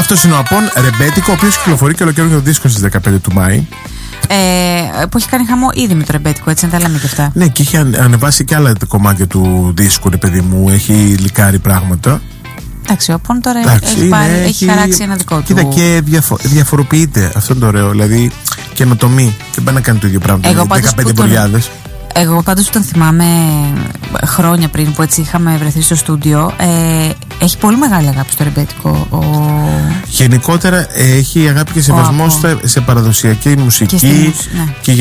Αυτός είναι ο Απών Ρεμπέτικο, ο οποίος κυκλοφορεί και ολοκαίρινο δίσκο στις 15 του Μάη. Που έχει κάνει χαμό ήδη με το Ρεμπέτικο, έτσι, να τα λέμε και αυτά. Ναι, και έχει ανεβάσει και άλλα κομμάτια του δίσκου, ρε παιδί μου. Έχει λικάρει πράγματα. Εντάξει, ο Απών τώρα έχει χαράξει ένα δικό του. Κοίτα, και διαφοροποιείται. Αυτό είναι το ωραίο. Δηλαδή, καινοτομή. Δεν πάει να κάνει το ίδιο πράγμα. 15.000. Εγώ πάντως τον θυμάμαι χρόνια πριν που έτσι είχαμε βρεθεί στο στούντιο. Έχει πολύ μεγάλη αγάπη στο Ρεμπέτικο. Γενικότερα έχει αγάπη και σεβασμό σε παραδοσιακή μουσική. Ναι. Και